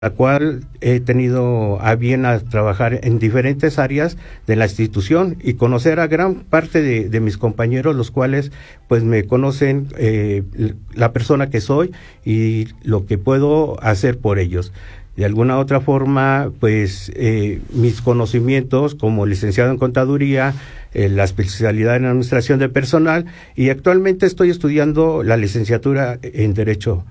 la cual he tenido a bien a trabajar en diferentes áreas de la institución y conocer a gran parte de mis compañeros, los cuales pues me conocen la persona que soy y lo que puedo hacer por ellos. De alguna otra forma, pues mis conocimientos como licenciado en contaduría, la especialidad en administración de personal, y actualmente estoy estudiando la licenciatura en Derecho.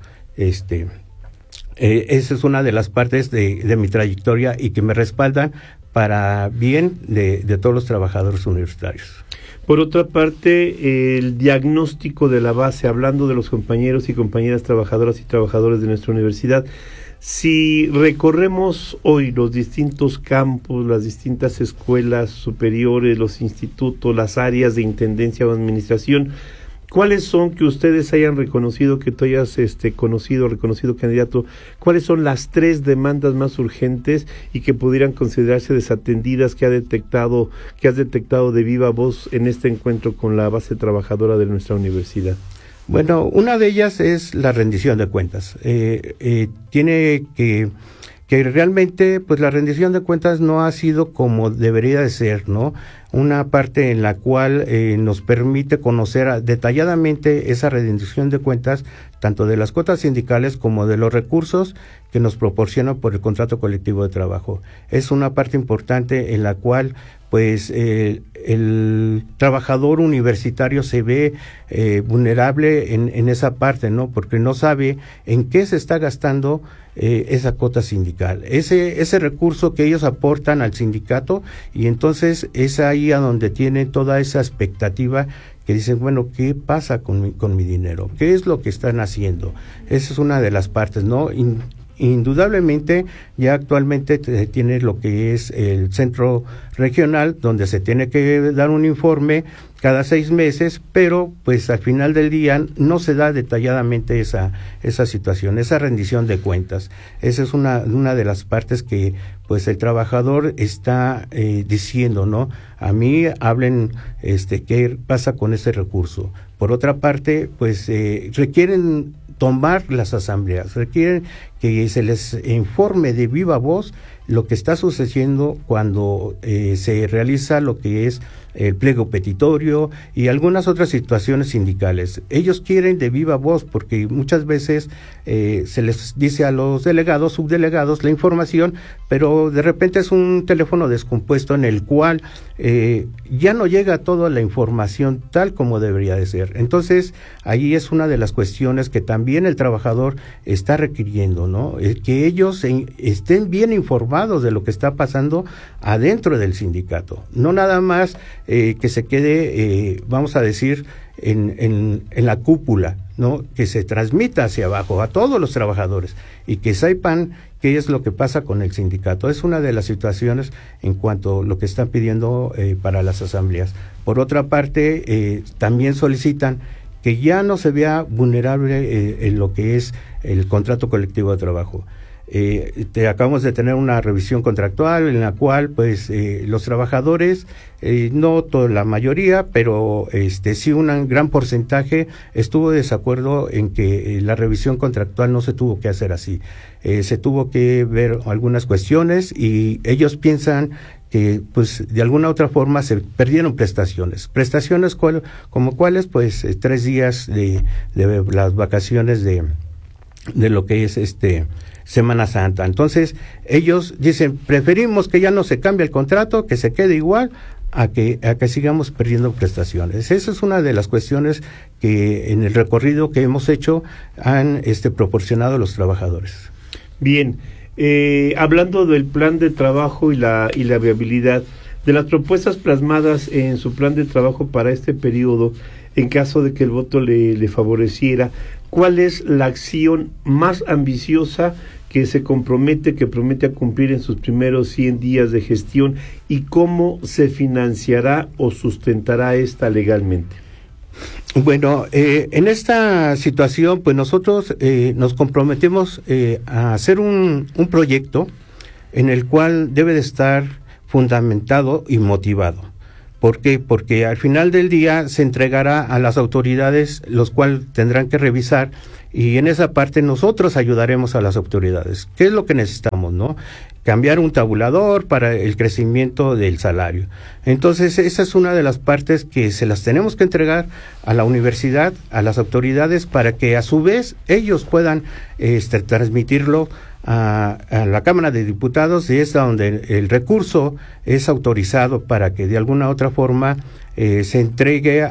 Esa es una de las partes de mi trayectoria y que me respaldan para bien de todos los trabajadores universitarios. Por otra parte, el diagnóstico de la base, hablando de los compañeros y compañeras trabajadoras y trabajadores de nuestra universidad, si recorremos hoy los distintos campos, las distintas escuelas superiores, los institutos, las áreas de intendencia o administración, ¿cuáles son que ustedes hayan reconocido, que tú hayas reconocido candidato, cuáles son las 3 demandas más urgentes y que pudieran considerarse desatendidas que has detectado de viva voz en este encuentro con la base trabajadora de nuestra universidad? Bueno, una de ellas es la rendición de cuentas. Tiene que realmente, pues la rendición de cuentas no ha sido como debería de ser, ¿no? Una parte en la cual nos permite conocer detalladamente esa rendición de cuentas, tanto de las cuotas sindicales como de los recursos que nos proporcionan por el contrato colectivo de trabajo. Es una parte importante en la cual pues el trabajador universitario se ve vulnerable en esa parte, ¿no? Porque no sabe en qué se está gastando esa cuota sindical, ese recurso que ellos aportan al sindicato, y entonces es ahí a donde tienen toda esa expectativa que dicen, bueno, ¿qué pasa con mi dinero? ¿Qué es lo que están haciendo? Esa es una de las partes, ¿no? Indudablemente ya actualmente tiene lo que es el centro regional, donde se tiene que dar un informe cada 6 meses, pero pues al final del día no se da detalladamente esa situación, esa rendición de cuentas. Esa es una de las partes que pues el trabajador está diciendo, ¿no? A mí hablen qué pasa con ese recurso. Por otra parte, pues requieren tomar las asambleas, requieren que se les informe de viva voz lo que está sucediendo cuando se realiza lo que es el pliego petitorio y algunas otras situaciones sindicales. Ellos quieren de viva voz porque muchas veces se les dice a los delegados, subdelegados la información, pero de repente es un teléfono descompuesto en el cual ya no llega toda la información tal como debería de ser. Entonces, ahí es una de las cuestiones que también el trabajador está requiriendo, ¿no? Que ellos estén bien informados de lo que está pasando adentro del sindicato. No nada más que se quede, vamos a decir, en la cúpula, ¿no? Que se transmita hacia abajo a todos los trabajadores y que sepan qué es lo que pasa con el sindicato. Es una de las situaciones en cuanto a lo que están pidiendo para las asambleas. Por otra parte, también solicitan que ya no se vea vulnerable en lo que es el contrato colectivo de trabajo. Acabamos de tener una revisión contractual en la cual pues los trabajadores, no toda la mayoría, pero sí un gran porcentaje estuvo de desacuerdo en que la revisión contractual no se tuvo que hacer así. Se tuvo que ver algunas cuestiones y ellos piensan que pues de alguna otra forma se perdieron prestaciones como cuáles, pues 3 días de las vacaciones de lo que es Semana Santa. Entonces, ellos dicen, preferimos que ya no se cambie el contrato, que se quede igual, a que sigamos perdiendo prestaciones. Esa es una de las cuestiones que en el recorrido que hemos hecho han proporcionado los trabajadores. Bien, hablando del plan de trabajo y la viabilidad, de las propuestas plasmadas en su plan de trabajo para este periodo, en caso de que el voto le favoreciera, ¿cuál es la acción más ambiciosa que promete a cumplir en sus primeros 100 días de gestión y cómo se financiará o sustentará esta legalmente? Bueno, en esta situación, pues nosotros nos comprometemos a hacer un proyecto en el cual debe de estar fundamentado y motivado. ¿Por qué? Porque al final del día se entregará a las autoridades, los cuales tendrán que revisar y en esa parte nosotros ayudaremos a las autoridades. ¿Qué es lo que necesitamos, no? Cambiar un tabulador para el crecimiento del salario. Entonces, esa es una de las partes que se las tenemos que entregar a la universidad, a las autoridades, para que a su vez ellos puedan transmitirlo a la Cámara de Diputados, y es donde el recurso es autorizado para que de alguna u otra forma se entregue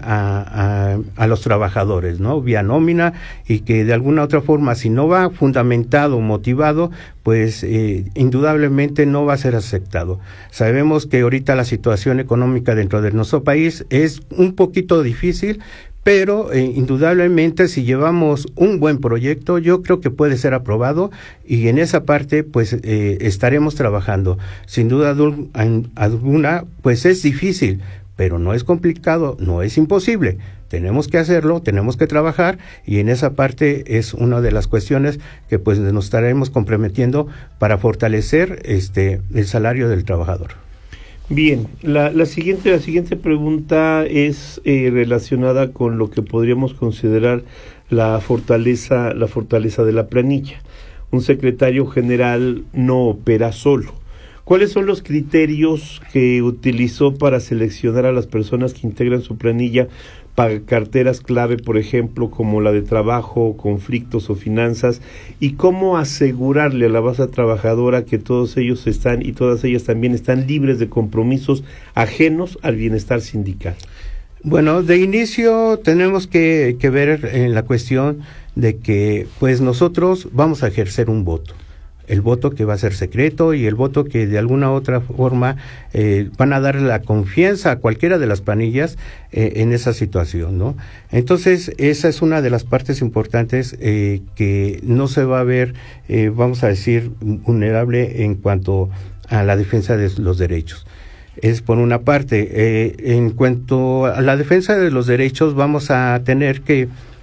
a los trabajadores, ¿no? Vía nómina, y que de alguna u otra forma, si no va fundamentado, motivado, pues indudablemente no va a ser aceptado. Sabemos que ahorita la situación económica dentro de nuestro país es un poquito difícil, pero indudablemente si llevamos un buen proyecto, yo creo que puede ser aprobado, y en esa parte pues estaremos trabajando. Sin duda alguna, pues es difícil, pero no es complicado, no es imposible. Tenemos que hacerlo, tenemos que trabajar, y en esa parte es una de las cuestiones que pues nos estaremos comprometiendo para fortalecer el salario del trabajador. Bien, la siguiente pregunta es relacionada con lo que podríamos considerar la fortaleza de la planilla. Un secretario general no opera solo. ¿Cuáles son los criterios que utilizó para seleccionar a las personas que integran su planilla para carteras clave, por ejemplo, como la de trabajo, conflictos o finanzas? ¿Y cómo asegurarle a la base trabajadora que todos ellos están y todas ellas también están libres de compromisos ajenos al bienestar sindical? Bueno, de inicio tenemos que ver en la cuestión de que pues nosotros vamos a ejercer un voto. El voto que va a ser secreto, y el voto que de alguna otra forma van a dar la confianza a cualquiera de las planillas en esa situación, ¿no? Entonces, esa es una de las partes importantes que no se va a ver, vamos a decir, vulnerable en cuanto a la defensa de los derechos. Es por una parte. En cuanto a la defensa de los derechos, vamos a tener que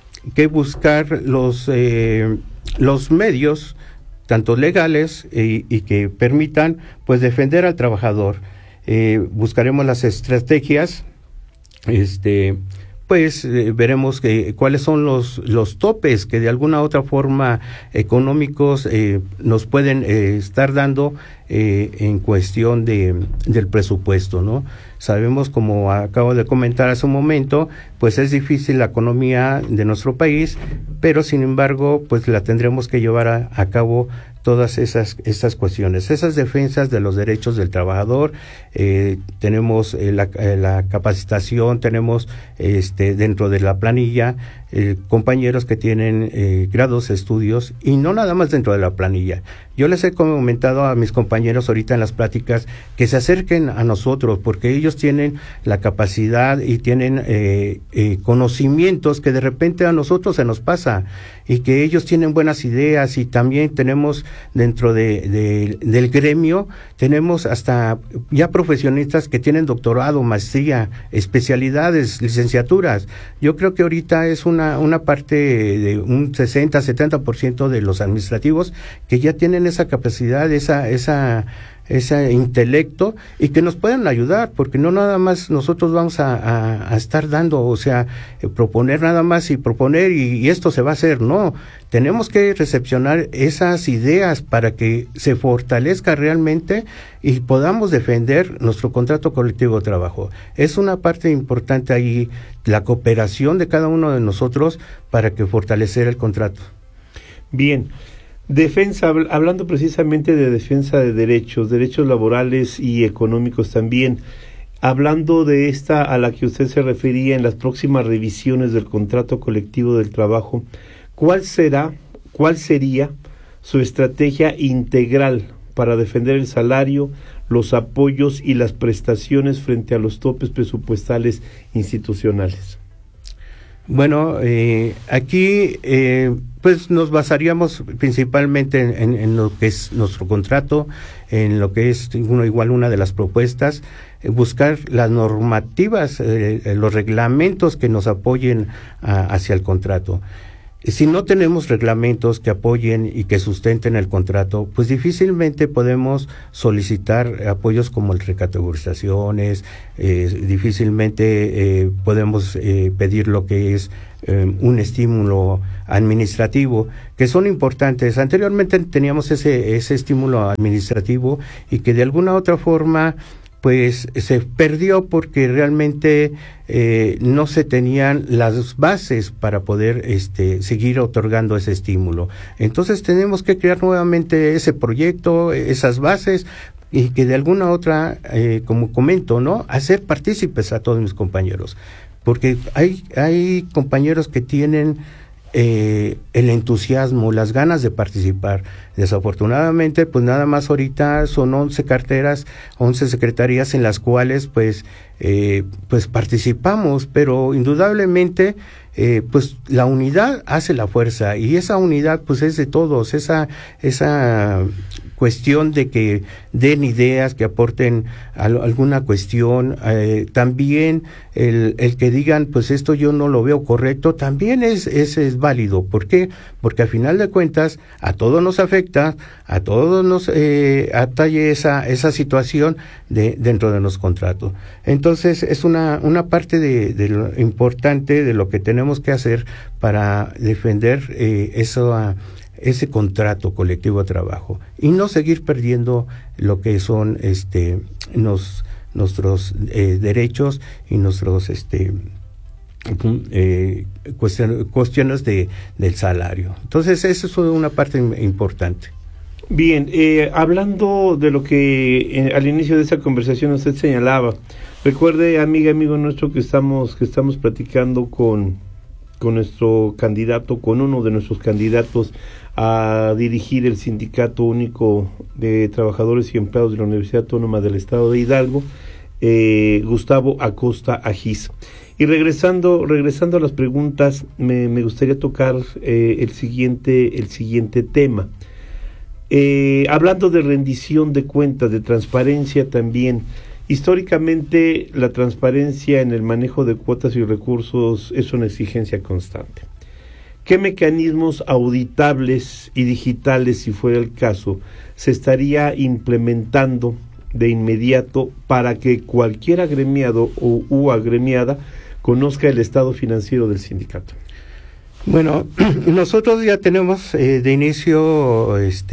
buscar los medios, tanto legales y que permitan pues defender al trabajador. Buscaremos las estrategias, veremos cuáles son los topes que de alguna otra forma económicos nos pueden estar dando en cuestión del presupuesto, ¿no? Sabemos, como acabo de comentar hace un momento, pues es difícil la economía de nuestro país, pero sin embargo, pues la tendremos que llevar a cabo todas estas cuestiones, esas defensas de los derechos del trabajador. Tenemos la capacitación, tenemos dentro de la planilla compañeros que tienen grados de estudios, y no nada más dentro de la planilla. Yo les he comentado a mis compañeros ahorita en las pláticas que se acerquen a nosotros, porque ellos tienen la capacidad y tienen conocimientos que de repente a nosotros se nos pasa, y que ellos tienen buenas ideas. Y también tenemos dentro del gremio, tenemos hasta ya profesionistas que tienen doctorado, maestría, especialidades, licenciaturas. Yo creo que ahorita es una parte de un 60-70% de los administrativos que ya tienen esa capacidad, ese intelecto, y que nos puedan ayudar, porque no nada más nosotros vamos a estar dando, o sea, proponer nada más y proponer y esto se va a hacer. No, tenemos que recepcionar esas ideas para que se fortalezca realmente y podamos defender nuestro contrato colectivo de trabajo. Es una parte importante ahí, la cooperación de cada uno de nosotros para que fortalecer el contrato. Bien. Defensa, hablando precisamente de defensa de derechos laborales y económicos también, hablando de esta a la que usted se refería en las próximas revisiones del contrato colectivo del trabajo, ¿cuál sería su estrategia integral para defender el salario, los apoyos y las prestaciones frente a los topes presupuestales institucionales? Bueno, aquí pues nos basaríamos principalmente en lo que es nuestro contrato, en lo que es una de las propuestas, buscar las normativas, los reglamentos que nos apoyen hacia el contrato. Si no tenemos reglamentos que apoyen y que sustenten el contrato, pues difícilmente podemos solicitar apoyos como el recategorizaciones, difícilmente podemos pedir lo que es un estímulo administrativo, que son importantes. Anteriormente teníamos ese estímulo administrativo y que de alguna u otra forma pues se perdió porque realmente no se tenían las bases para poder seguir otorgando ese estímulo. Entonces tenemos que crear nuevamente ese proyecto, esas bases, y que de alguna otra, como comento, ¿no?, hacer partícipes a todos mis compañeros, porque hay compañeros que tienen el entusiasmo, las ganas de participar. Desafortunadamente, pues nada más ahorita son 11 carteras, 11 secretarías en las cuales pues participamos, pero indudablemente pues la unidad hace la fuerza, y esa unidad pues es de todos, esa cuestión de que den ideas, que aporten alguna cuestión, también el que digan pues esto yo no lo veo correcto, también es válido. ¿Por qué? Porque al final de cuentas a todos nos afecta, a todos nos atañe esa situación dentro de los contratos. Entonces es una parte de lo importante de lo que tenemos que hacer para defender ese contrato colectivo de trabajo y no seguir perdiendo lo que son nuestros derechos y nuestros cuestiones del salario. Entonces eso es una parte importante. Bien, hablando de lo que al inicio de esta conversación usted señalaba, recuerde, amigo nuestro, que estamos platicando con nuestro candidato, con uno de nuestros candidatos a dirigir el Sindicato Único de Trabajadores y Empleados de la Universidad Autónoma del Estado de Hidalgo, Gustavo Acosta Agiz. Y regresando a las preguntas, me gustaría tocar el siguiente tema. Hablando de rendición de cuentas, de transparencia también, históricamente la transparencia en el manejo de cuotas y recursos es una exigencia constante. ¿Qué mecanismos auditables y digitales, si fuera el caso, se estaría implementando de inmediato para que cualquier agremiado u agremiada conozca el estado financiero del sindicato? Bueno, nosotros ya tenemos de inicio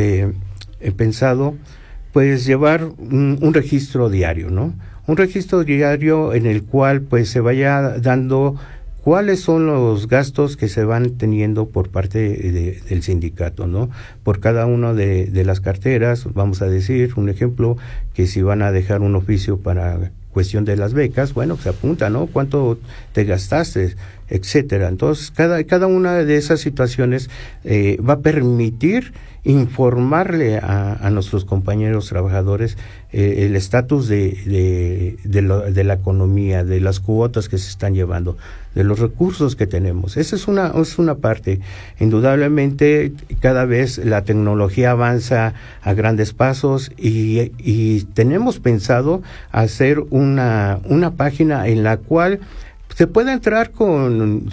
pensado pues llevar un registro diario, ¿no? Un registro diario en el cual pues se vaya dando cuáles son los gastos que se van teniendo por parte del sindicato, ¿no? Por cada una de las carteras, vamos a decir, un ejemplo, que si van a dejar un oficio para cuestión de las becas, bueno, se apunta, ¿no? ¿Cuánto te gastaste? Etcétera. Entonces, cada una de esas situaciones va a permitir informarle a nuestros compañeros trabajadores el estatus de la economía, de las cuotas que se están llevando, de los recursos que tenemos. Esa es una parte. Indudablemente, cada vez la tecnología avanza a grandes pasos y tenemos pensado hacer una página en la cual se puede entrar con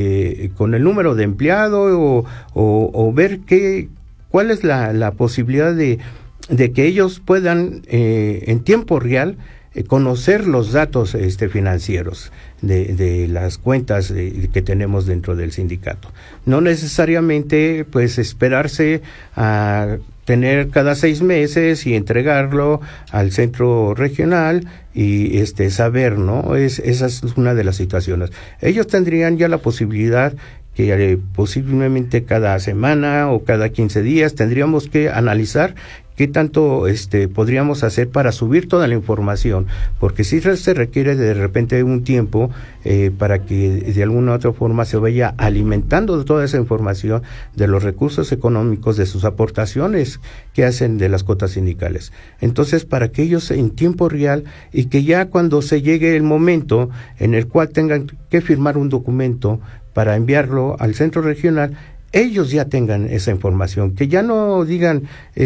el número de empleado o ver cuál es la posibilidad de que ellos puedan en tiempo real conocer los datos financieros de las cuentas que tenemos dentro del sindicato. No necesariamente pues esperarse a tener cada 6 meses y entregarlo al centro regional y saber, ¿no? Esa es una de las situaciones. Ellos tendrían ya la posibilidad que posiblemente cada semana o cada 15 días tendríamos que analizar qué tanto podríamos hacer para subir toda la información, porque sí se requiere de repente un tiempo para que de alguna u otra forma se vaya alimentando de toda esa información, de los recursos económicos, de sus aportaciones que hacen de las cuotas sindicales. Entonces, para que ellos en tiempo real y que ya cuando se llegue el momento en el cual tengan que firmar un documento para enviarlo al centro regional, ellos ya tengan esa información, que ya no digan,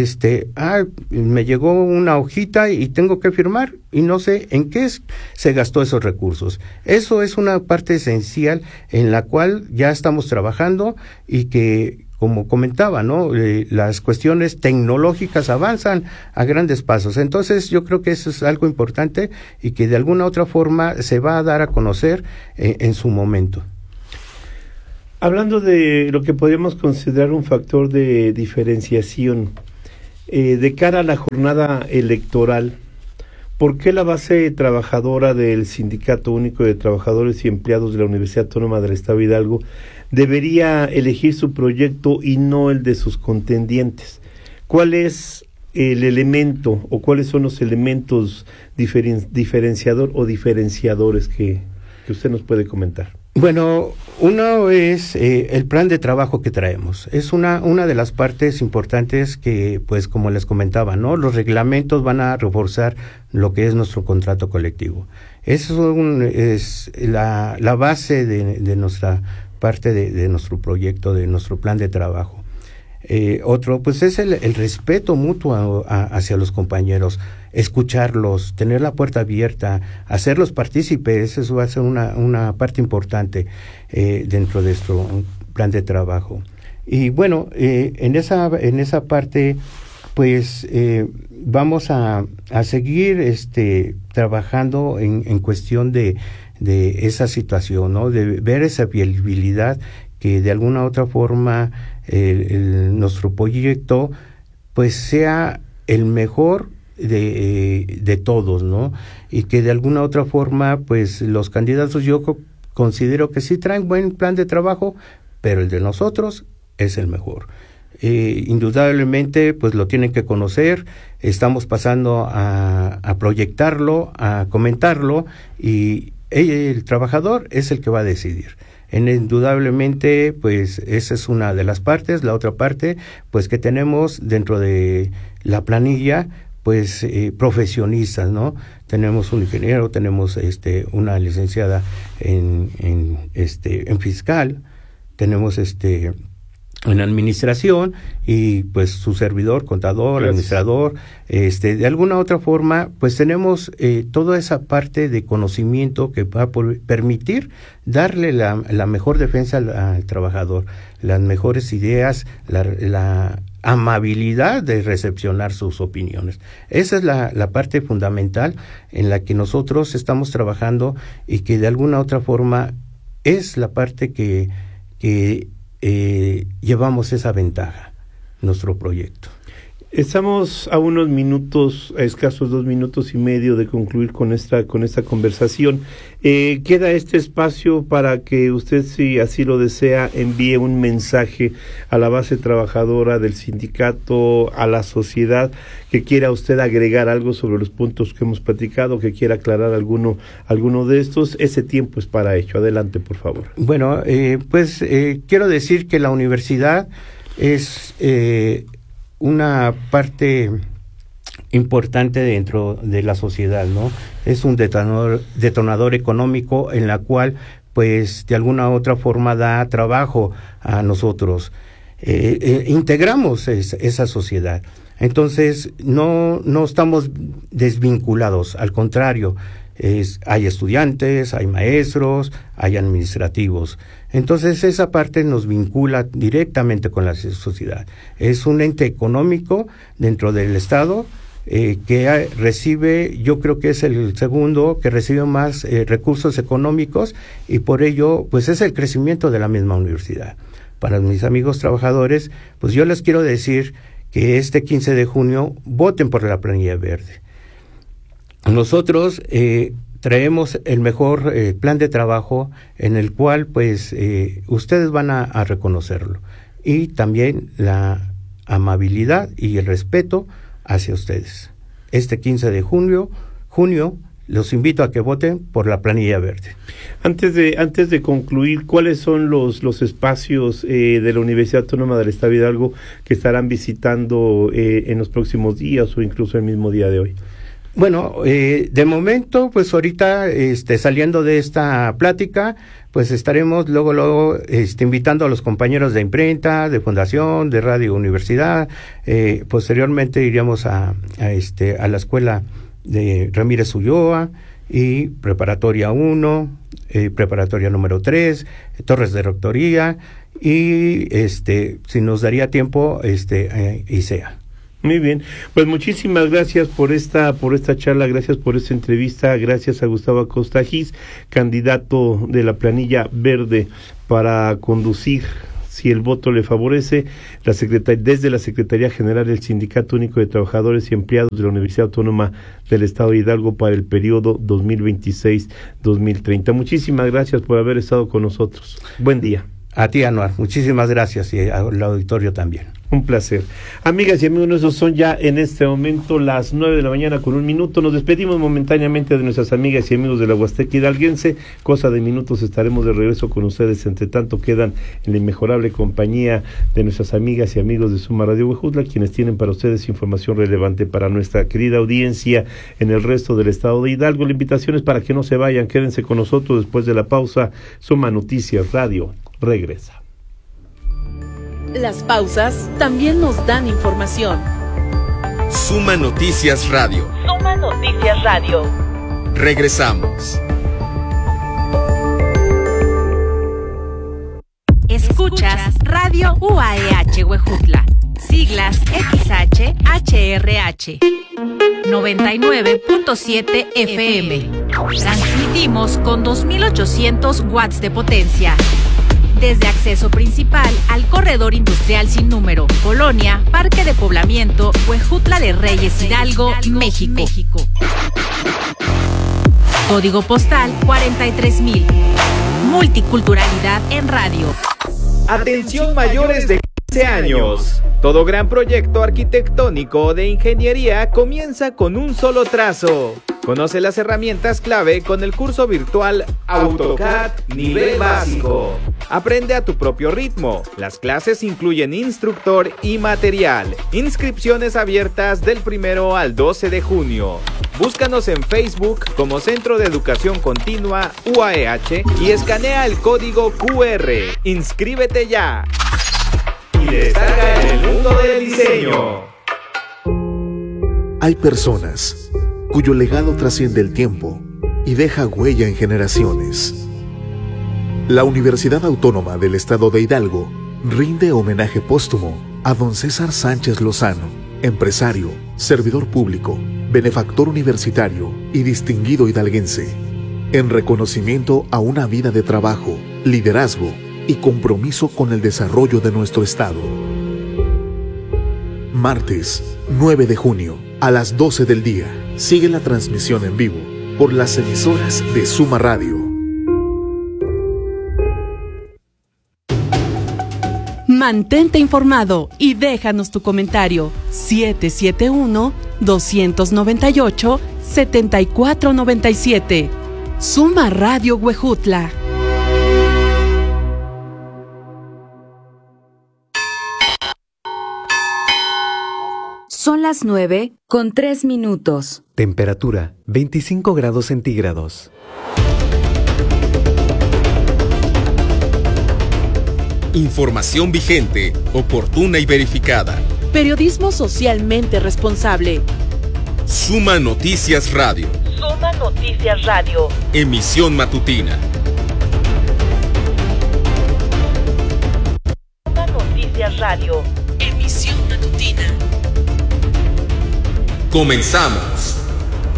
me llegó una hojita y tengo que firmar y no sé en qué se gastó esos recursos. Eso es una parte esencial en la cual ya estamos trabajando y que, como comentaba, ¿no? Las cuestiones tecnológicas avanzan a grandes pasos. Entonces, yo creo que eso es algo importante y que de alguna otra forma se va a dar a conocer en su momento. Hablando de lo que podríamos considerar un factor de diferenciación, de cara a la jornada electoral, ¿por qué la base trabajadora del Sindicato Único de Trabajadores y Empleados de la Universidad Autónoma del Estado de Hidalgo debería elegir su proyecto y no el de sus contendientes? ¿Cuál es el elemento o cuáles son los elementos diferenciador o diferenciadores que usted nos puede comentar? Bueno, uno es el plan de trabajo que traemos. Es una de las partes importantes que, pues como les comentaba, ¿no? Los reglamentos van a reforzar lo que es nuestro contrato colectivo. Eso es la base de nuestra parte de nuestro proyecto, de nuestro plan de trabajo. Otro, pues es el respeto mutuo hacia los compañeros, escucharlos, tener la puerta abierta, hacerlos partícipes. Eso va a ser una parte importante dentro de nuestro plan de trabajo. Y bueno, en esa parte, pues vamos a seguir trabajando en cuestión de esa situación, ¿no? De ver esa viabilidad, que de alguna otra forma nuestro proyecto pues sea el mejor de todos, ¿no? Y que de alguna otra forma pues los candidatos, yo considero que sí traen buen plan de trabajo, pero el de nosotros es el mejor. Indudablemente pues lo tienen que conocer. Estamos pasando a proyectarlo, a comentarlo, y el trabajador es el que va a decidir. Indudablemente, pues esa es una de las partes. La otra parte, pues que tenemos dentro de la planilla, pues profesionistas, ¿no? Tenemos un ingeniero, tenemos una licenciada en fiscal, tenemos en administración, y pues su servidor, contador, gracias, administrador, de alguna otra forma, pues tenemos toda esa parte de conocimiento que va a permitir darle la mejor defensa al trabajador, las mejores ideas, la amabilidad de recepcionar sus opiniones. Esa es la parte fundamental en la que nosotros estamos trabajando, y que de alguna otra forma es la parte que llevamos esa ventaja, nuestro proyecto. Estamos a unos minutos, a escasos 2 minutos y medio de concluir con esta conversación. Queda este espacio para que usted, si así lo desea, envíe un mensaje a la base trabajadora del sindicato, a la sociedad, que quiera usted agregar algo sobre los puntos que hemos platicado, que quiera aclarar alguno de estos. Ese tiempo es para ello. Adelante, por favor. Bueno, quiero decir que la universidad es una parte importante dentro de la sociedad, ¿no? Es un detonador económico en la cual, pues, de alguna u otra forma da trabajo a nosotros. Integramos esa sociedad. Entonces, no estamos desvinculados, al contrario. Hay estudiantes, hay maestros, hay administrativos. Entonces esa parte nos vincula directamente con la sociedad. Es un ente económico dentro del Estado que recibe, yo creo que es el segundo que recibe más recursos económicos, y por ello pues es el crecimiento de la misma universidad. Para mis amigos trabajadores, pues yo les quiero decir que este 15 de junio voten por la planilla verde. Nosotros traemos el mejor plan de trabajo, en el cual pues ustedes van a reconocerlo, y también la amabilidad y el respeto hacia ustedes. Este 15 de junio los invito a que voten por la planilla verde. Antes de concluir, ¿cuáles son los espacios de la Universidad Autónoma del Estado de Hidalgo que estarán visitando en los próximos días o incluso el mismo día de hoy? Bueno, de momento, pues ahorita saliendo de esta plática, pues estaremos luego invitando a los compañeros de imprenta, de fundación, de radio universidad. Posteriormente iríamos a la escuela de Ramírez Ulloa, y preparatoria 1, preparatoria número 3, Torres de Rectoría, y si nos daría tiempo, ICEA. Muy bien, pues muchísimas gracias por esta charla, gracias por esta entrevista, gracias a Gustavo Acosta Gis, candidato de la planilla verde para conducir, si el voto le favorece, desde la Secretaría General del Sindicato Único de Trabajadores y Empleados de la Universidad Autónoma del Estado de Hidalgo para el periodo 2026-2030. Muchísimas gracias por haber estado con nosotros. Buen día. A ti, Anuar, muchísimas gracias, y al auditorio también. Un placer. Amigas y amigos nuestros, son ya en este momento las 9:01 a.m. Nos despedimos momentáneamente de nuestras amigas y amigos de la Huasteca Hidalguense. Cosa de minutos estaremos de regreso con ustedes. Entre tanto, quedan en la inmejorable compañía de nuestras amigas y amigos de Suma Radio Huejutla, quienes tienen para ustedes información relevante para nuestra querida audiencia en el resto del estado de Hidalgo. La invitación es para que no se vayan, quédense con nosotros después de la pausa. Suma Noticias Radio regresa. Las pausas también nos dan información. Suma Noticias Radio. Suma Noticias Radio. Regresamos. Escuchas Radio UAEH Huejutla. Siglas XH-HRH. 99.7 FM. Transmitimos con 2800 watts de potencia. Desde acceso principal al corredor industrial sin número, Colonia, Parque de Poblamiento, Huejutla de Reyes, Hidalgo, México. Código postal 43,000. Multiculturalidad en radio. Atención mayores de 15 años. Todo gran proyecto arquitectónico o de ingeniería comienza con un solo trazo. Conoce las herramientas clave con el curso virtual AutoCAD Nivel Básico. Aprende a tu propio ritmo. Las clases incluyen instructor y material. Inscripciones abiertas del 1 al 12 de junio. Búscanos en Facebook como Centro de Educación Continua UAEH y escanea el código QR. ¡Inscríbete ya! Y destaca en el mundo del diseño. Hay personas cuyo legado trasciende el tiempo y deja huella en generaciones. La Universidad Autónoma del Estado de Hidalgo rinde homenaje póstumo a don César Sánchez Lozano, empresario, servidor público, benefactor universitario y distinguido hidalguense, en reconocimiento a una vida de trabajo, liderazgo y compromiso con el desarrollo de nuestro Estado. Martes 9 de junio a las 12 del día. Sigue la transmisión en vivo por las emisoras de Suma Radio. Mantente informado y déjanos tu comentario. 771-298-7497. Suma Radio Huejutla. Son las 9:03. Temperatura 25 grados centígrados. Información vigente, oportuna y verificada. Periodismo socialmente responsable. Suma Noticias Radio. Suma Noticias Radio. Emisión matutina. Suma Noticias Radio. Emisión matutina. Comenzamos.